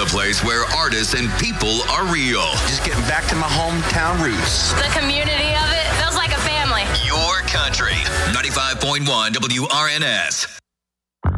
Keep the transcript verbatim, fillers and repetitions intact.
The place where artists and people are real. Just getting back to my hometown roots. The community of it feels like a family. Your country. ninety-five point one W R N S.